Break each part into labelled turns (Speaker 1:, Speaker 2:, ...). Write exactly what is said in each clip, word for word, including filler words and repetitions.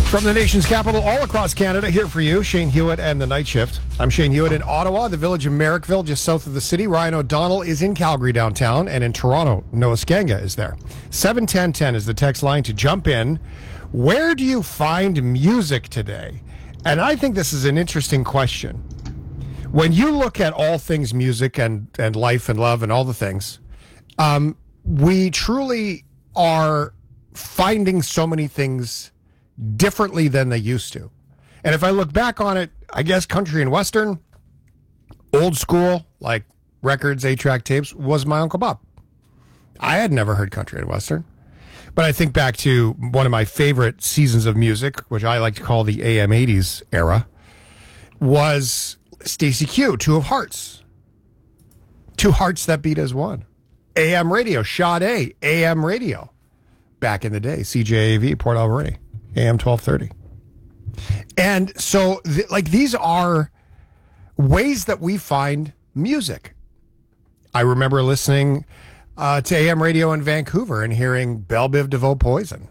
Speaker 1: From the nation's capital all across Canada, here for you, Shane Hewitt and the Night Shift. I'm Shane Hewitt in Ottawa, the village of Merrickville, just south of the city. Ryan O'Donnell is in Calgary downtown, and in Toronto, Noah Skanga is there. seven ten ten is the text line to jump in. Where do you find music today? And I think this is an interesting question. When you look at all things music and, and life and love and all the things, um, we truly are finding so many things differently than they used to. And if I look back on it, I guess country and western, old school, like records, eight-track tapes, was my Uncle Bob. I had never heard country and western. But I think back to one of my favorite seasons of music, which I like to call the A M eighties era, was Stacey Q, Two of Hearts. Two Hearts That Beat as One. A M radio, Sade, A M radio. Back in the day, C J A V, Port Alberni. A M twelve thirty. And so, th- like, these are ways that we find music. I remember listening uh, to A M radio in Vancouver and hearing Belle Biv DeVoe Poison.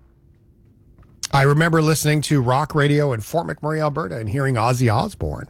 Speaker 1: I remember listening to rock radio in Fort McMurray, Alberta, and hearing Ozzy Osbourne.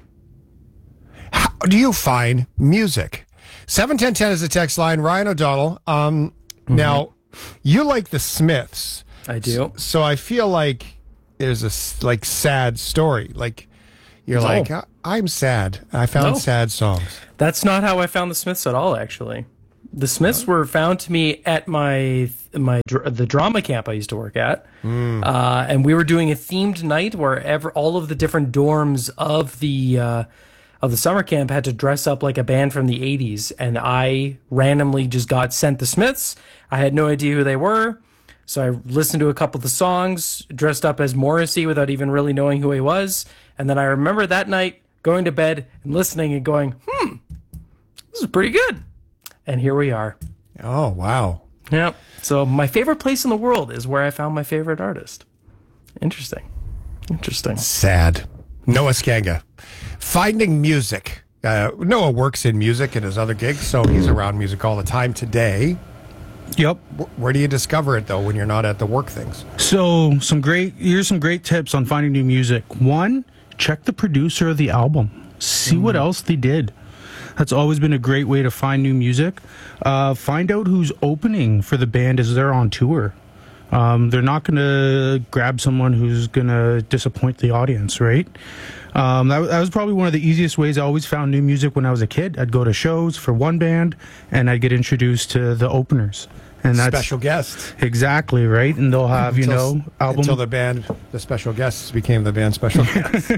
Speaker 1: How do you find music? seven ten ten is the text line. Ryan O'Donnell. Um, mm-hmm. Now, you like the Smiths.
Speaker 2: I do.
Speaker 1: So, so I feel like there's a like sad story. Like you're
Speaker 2: no.
Speaker 1: like, I'm sad. I found
Speaker 2: no.
Speaker 1: sad songs.
Speaker 2: That's not how I found the Smiths at all, actually. The Smiths no. were found to me at my my the drama camp I used to work at, mm. uh, and we were doing a themed night where ever all of the different dorms of the uh, of the summer camp had to dress up like a band from the eighties, and I randomly just got sent the Smiths. I had no idea who they were. So I listened to a couple of the songs, dressed up as Morrissey without even really knowing who he was. And then I remember that night going to bed and listening and going, hmm, this is pretty good. And here we are.
Speaker 1: Oh, wow.
Speaker 2: Yeah. So my favorite place in the world is where I found my favorite artist. Interesting. Interesting.
Speaker 1: Sad. Noah Skanga. Finding music. Uh, Noah works in music at his other gigs, so he's around music all the time today.
Speaker 3: Yep.
Speaker 1: Where do you discover it, though, when you're not at the work things?
Speaker 3: So, some great, here's some great tips on finding new music. One, check the producer of the album. See mm. what else they did. That's always been a great way to find new music. Uh, find out who's opening for the band as they're on tour. Um, they're not going to grab someone who's going to disappoint the audience, right? Um, that, that was probably one of the easiest ways I always found new music when I was a kid. I'd go to shows for one band, and I'd get introduced to the openers. And that's
Speaker 1: special guests.
Speaker 3: Exactly, right? And they'll have, you
Speaker 1: until,
Speaker 3: know, album
Speaker 1: until the band, the special guests became the band special guests.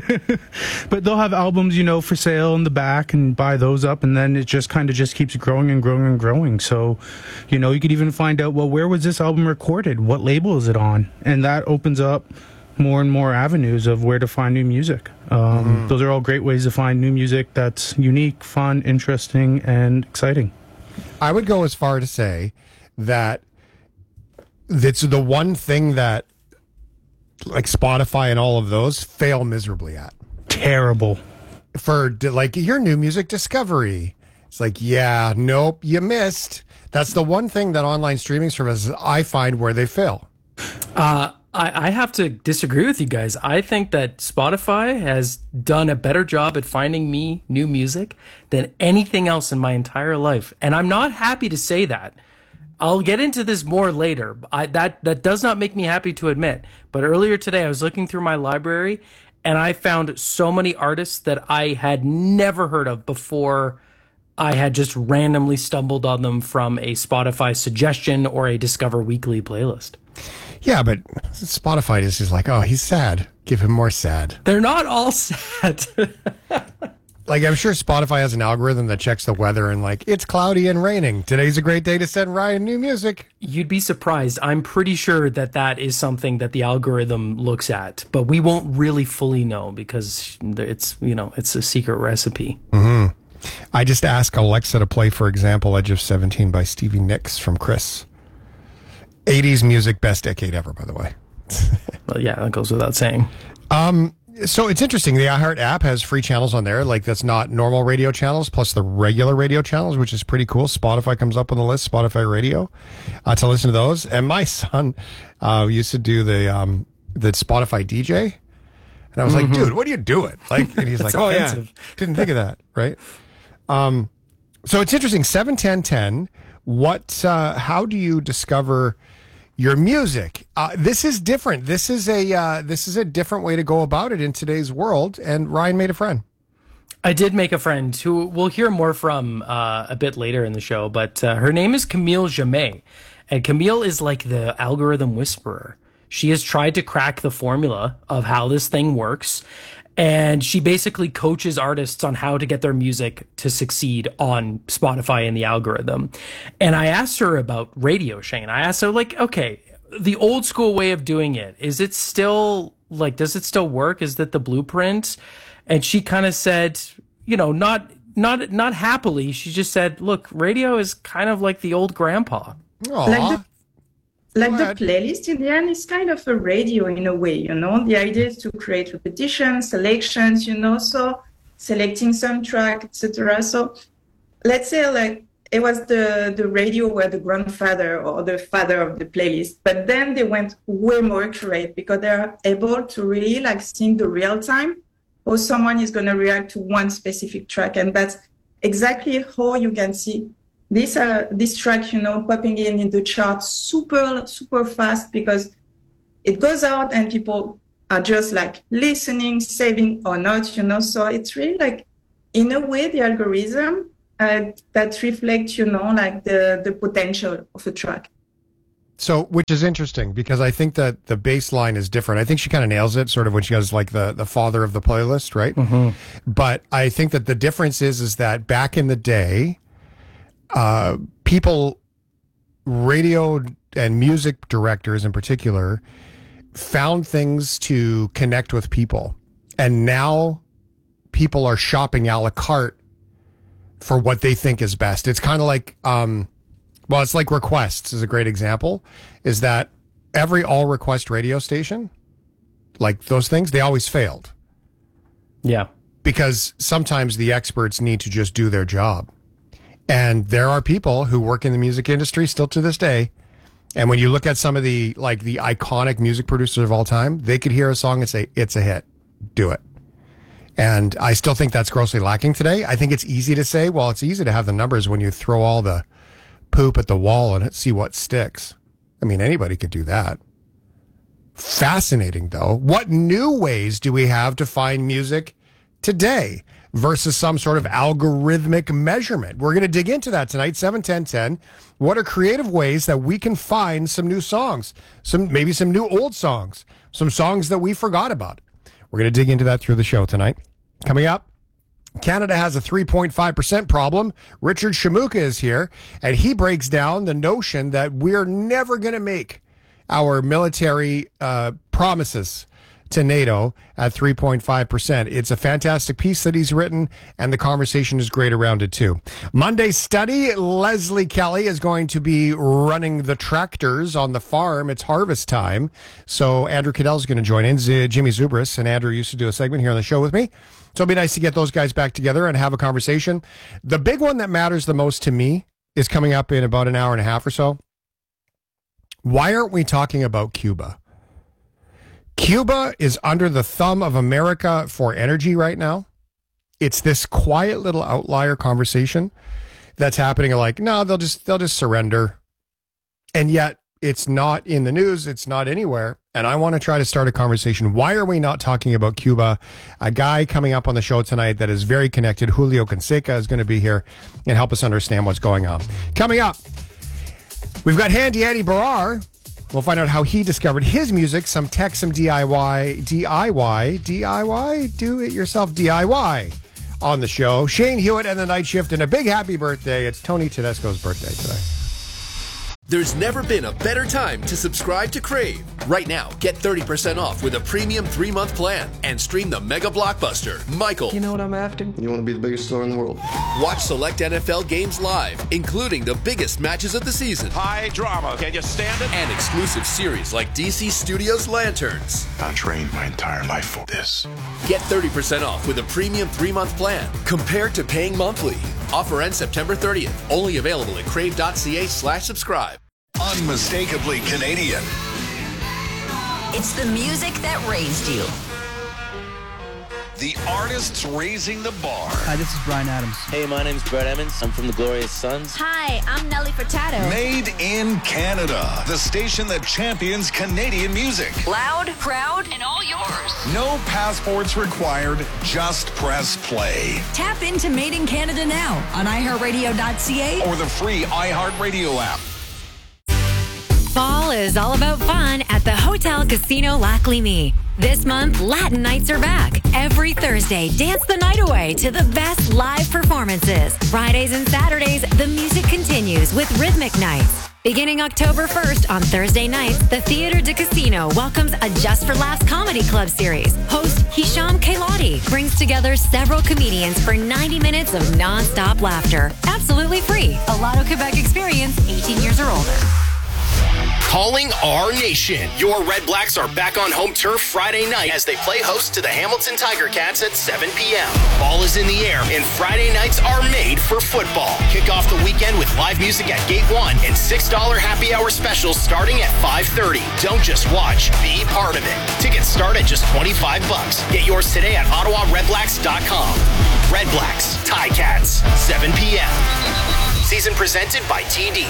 Speaker 3: But they'll have albums, you know, for sale in the back and buy those up, and then it just kind of just keeps growing and growing and growing. So, you know, you could even find out, well, where was this album recorded? What label is it on? And that opens up more and more avenues of where to find new music. Um, mm. Those are all great ways to find new music that's unique, fun, interesting, and exciting.
Speaker 1: I would go as far to say that it's the one thing that like Spotify and all of those fail miserably at.
Speaker 3: Terrible.
Speaker 1: For like your new music discovery. It's like, yeah, nope, you missed. That's the one thing that online streaming services I find where they fail.
Speaker 2: Uh, I, I have to disagree with you guys. I think that Spotify has done a better job at finding me new music than anything else in my entire life. And I'm not happy to say that. I'll get into this more later. I, that that does not make me happy to admit. But earlier today, I was looking through my library, and I found so many artists that I had never heard of before. I had just randomly stumbled on them from a Spotify suggestion or a Discover Weekly playlist.
Speaker 1: Yeah, but Spotify is just like, oh, he's sad. Give him more sad.
Speaker 2: They're not all sad.
Speaker 1: Like, I'm sure Spotify has an algorithm that checks the weather and like, it's cloudy and raining. Today's a great day to send Ryan new music.
Speaker 2: You'd be surprised. I'm pretty sure that that is something that the algorithm looks at, but we won't really fully know because it's, you know, it's a secret recipe.
Speaker 1: Mm-hmm. I just asked Alexa to play, for example, Edge of seventeen by Stevie Nicks from Chris. eighties music, best decade ever, by the way.
Speaker 2: Well, yeah, that goes without saying.
Speaker 1: Um, so it's interesting. The iHeart app has free channels on there. Like, that's not normal radio channels, plus the regular radio channels, which is pretty cool. Spotify comes up on the list, Spotify Radio, uh, to listen to those. And my son uh, used to do the um, the Spotify D J. And I was mm-hmm. like, dude, what are you doing? Like, and he's like, oh offensive. yeah, didn't think of that, right? Um, so it's interesting. seven ten ten. What? Uh, how do you discover your music? Uh, this is different. This is a uh, this is a different way to go about it in today's world. And Ryan made a friend.
Speaker 2: I did make a friend who we'll hear more from uh, a bit later in the show. But uh, her name is Camille Jamet, and Camille is like the algorithm whisperer. She has tried to crack the formula of how this thing works, and she basically coaches artists on how to get their music to succeed on Spotify and the algorithm. And I asked her about radio, Shane. I asked her, like, okay, the old school way of doing it, is it still, like, does it still work? Is that the blueprint? And she kind of said, you know, not not not happily. She just said, look, radio is kind of like the old grandpa.
Speaker 1: Aww.
Speaker 4: Like the- Like the playlist in the end is kind of a radio in a way, you know. The idea is to create repetitions, selections, you know, so selecting some track, et cetera. So let's say like it was the, the radio were the grandfather or the father of the playlist, but then they went way more accurate because they're able to really like see the real time how someone is going to react to one specific track. And that's exactly how you can see This uh, this track, you know, popping in in the chart super, super fast because it goes out and people are just like listening, saving or not, you know. So it's really like, in a way, the algorithm uh, that reflects, you know, like the, the potential of a track.
Speaker 1: So, which is interesting because I think that the baseline is different. I think she kind of nails it, sort of when she goes like the, the father of the playlist, right? Mm-hmm. But I think that the difference is, is that back in the day, Uh, people, radio and music directors in particular, found things to connect with people. And now people are shopping a la carte for what they think is best. It's kind of like, um, well, it's like Requests is a great example, is that every all request radio station, like those things, they always failed.
Speaker 2: Yeah.
Speaker 1: Because sometimes the experts need to just do their job. And there are people who work in the music industry still to this day. And when you look at some of the, like the iconic music producers of all time, they could hear a song and say, it's a hit. Do it. And I still think that's grossly lacking today. I think it's easy to say, well, it's easy to have the numbers when you throw all the poop at the wall and see what sticks. I mean, anybody could do that. Fascinating, though. What new ways do we have to find music today versus some sort of algorithmic measurement? We're going to dig into that tonight, seven ten ten. What are creative ways that we can find some new songs, some maybe some new old songs, some songs that we forgot about? We're going to dig into that through the show tonight. Coming up, Canada has a three point five percent problem. Richard Shamuka is here, and he breaks down the notion that we're never going to make our military uh, promises to NATO at three point five percent. It's a fantastic piece that he's written, and the conversation is great around it, too. Monday study, Leslie Kelly is going to be running the tractors on the farm. It's harvest time. So Andrew Cadell is going to join in. Z- Jimmy Zubris and Andrew used to do a segment here on the show with me. So it'll be nice to get those guys back together and have a conversation. The big one that matters the most to me is coming up in about an hour and a half or so. Why aren't we talking about Cuba? Cuba is under the thumb of America for energy right now. It's this quiet little outlier conversation that's happening. Like, no, they'll just they'll just surrender. And yet it's not in the news. It's not anywhere. And I want to try to start a conversation. Why are we not talking about Cuba? A guy coming up on the show tonight that is very connected, Julio Canseca, is going to be here and help us understand what's going on. Coming up, we've got Handy Andy Barrar. We'll find out how he discovered his music, some tech, some D I Y, D I Y, D I Y, do-it-yourself D I Y on the show. Shane Hewitt and the Night Shift, and a big happy birthday. It's Tony Tedesco's birthday today.
Speaker 5: There's never been a better time to subscribe to Crave. Right now, get thirty percent off with a premium three-month plan and stream the mega blockbuster, Michael.
Speaker 6: You know what I'm after? You want to be the biggest star in the world.
Speaker 5: Watch select N F L games live, including the biggest matches of the season.
Speaker 7: High drama. Can you stand it?
Speaker 5: And exclusive series like D C Studios Lanterns.
Speaker 7: I trained my entire life for this.
Speaker 5: Get thirty percent off with a premium three-month plan compared to paying monthly. Offer ends September thirtieth. Only available at crave.ca slash subscribe.
Speaker 8: Unmistakably Canadian. It's the music that raised you.
Speaker 7: The artists raising the bar.
Speaker 9: Hi, this is Brian Adams.
Speaker 10: Hey, my name's Brett Emmons. I'm from the Glorious Sons.
Speaker 11: Hi, I'm Nelly Furtado.
Speaker 7: Made in Canada. The station that champions Canadian music.
Speaker 8: Loud, proud, and all yours.
Speaker 7: No passports required. Just press play.
Speaker 8: Tap into Made in Canada now on i heart radio dot c a
Speaker 7: or the free iHeartRadio app.
Speaker 12: Fall is all about fun at the Hotel Casino Lac Lévis. This month, Latin nights are back. Every Thursday, dance the night away to the best live performances. Fridays and Saturdays, the music continues with rhythmic nights. Beginning October first on Thursday nights, the Theatre de Casino welcomes a Just for Laughs comedy club series. Host Hisham Kailati brings together several comedians for ninety minutes of non-stop laughter. Absolutely free. A Lotto Quebec experience, eighteen years or older.
Speaker 13: Calling our nation. Your Red Blacks are back on home turf Friday night as they play host to the Hamilton Tiger Cats at seven p.m. Ball is in the air, and Friday nights are made for football. Kick off the weekend with live music at Gate One and six dollars happy hour specials starting at five thirty. Don't just watch, be part of it. Tickets start at just twenty-five bucks. Get yours today at ottawa red blacks dot com. Red Blacks, Ticats, seven p.m. Season presented by T D.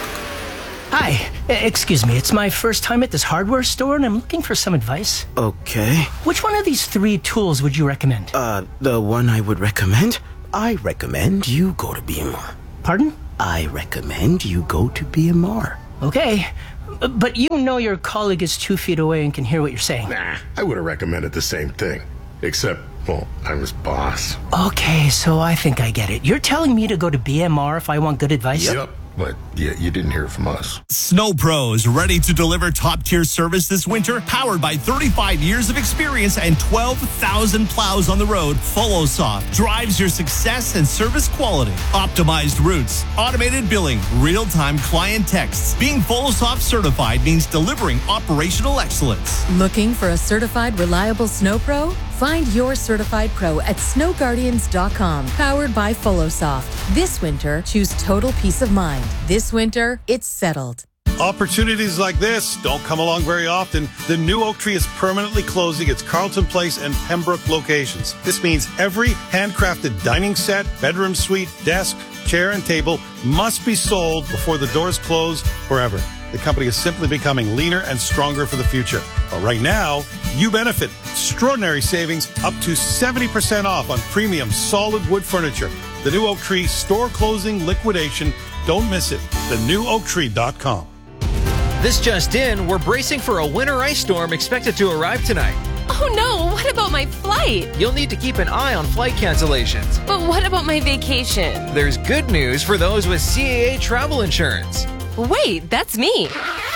Speaker 14: Hi, excuse me, it's my first time at this hardware store and I'm looking for some advice.
Speaker 15: Okay.
Speaker 14: Which one of these three tools would you recommend?
Speaker 15: Uh, the one I would recommend? I recommend you go to B M R.
Speaker 14: Pardon?
Speaker 15: I recommend you go to B M R.
Speaker 14: Okay, but you know your colleague is two feet away and can hear what you're saying.
Speaker 16: Nah, I would have recommended the same thing. Except, well, I'm his boss.
Speaker 14: Okay, so I think I get it. You're telling me to go to B M R if I want good advice?
Speaker 16: Yep. But yeah, you didn't hear from us.
Speaker 17: Snow Pros, ready to deliver top-tier service this winter, powered by thirty-five years of experience and twelve thousand plows on the road. FollowSoft drives your success and service quality. Optimized routes, automated billing, real-time client texts. Being FollowSoft certified means delivering operational excellence.
Speaker 18: Looking for a certified, reliable Snow Pro? Find your certified pro at snow guardians dot com, powered by FollowSoft. This winter, choose total peace of mind. This winter, it's settled.
Speaker 19: Opportunities like this don't come along very often. The new Oak Tree is permanently closing its Carlton Place and Pembroke locations. This means every handcrafted dining set, bedroom suite, desk, chair, and table must be sold before the doors close forever. The company is simply becoming leaner and stronger for the future. But right now, you benefit. Extraordinary savings up to seventy percent off on premium solid wood furniture. The new Oak Tree store closing liquidation. Don't miss it. the new oak tree dot com.
Speaker 20: This just in, we're bracing for a winter ice storm expected to arrive tonight.
Speaker 21: Oh no, what about my flight?
Speaker 20: You'll need to keep an eye on flight cancellations.
Speaker 21: But what about my vacation?
Speaker 20: There's good news for those with C A A travel insurance.
Speaker 21: Wait, that's me.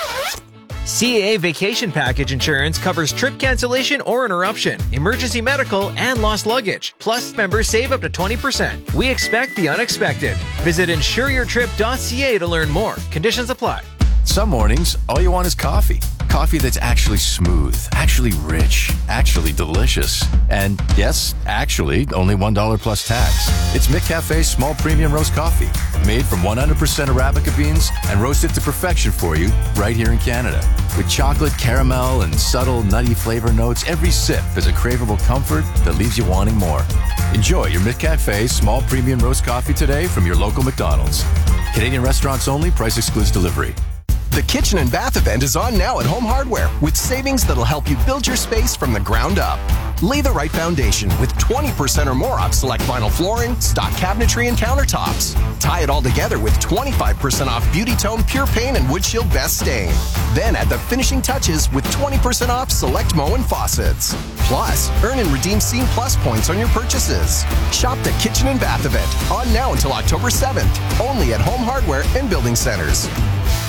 Speaker 20: C A A Vacation Package Insurance covers trip cancellation or interruption, emergency medical, and lost luggage. Plus, members save up to twenty percent. We expect the unexpected. Visit insure your trip dot c a to learn more. Conditions apply.
Speaker 22: Some mornings, all you want is coffee. Coffee that's actually smooth, actually rich, actually delicious. And yes, actually, only one dollar plus tax. It's McCafe's small premium roast coffee, made from one hundred percent Arabica beans and roasted to perfection for you right here in Canada. With chocolate, caramel, and subtle nutty flavor notes, every sip is a craveable comfort that leaves you wanting more. Enjoy your McCafe's small premium roast coffee today from your local McDonald's. Canadian restaurants only, price excludes delivery.
Speaker 23: The Kitchen and Bath event is on now at Home Hardware with savings that'll help you build your space from the ground up. Lay the right foundation with twenty percent or more off select vinyl flooring, stock cabinetry, and countertops. Tie it all together with twenty-five percent off Beauty Tone Pure Paint and Wood Shield Best Stain. Then add the finishing touches with twenty percent off select Moen and faucets. Plus, earn and redeem Scene Plus points on your purchases. Shop the Kitchen and Bath event on now until October seventh, only at Home Hardware and Building Centers.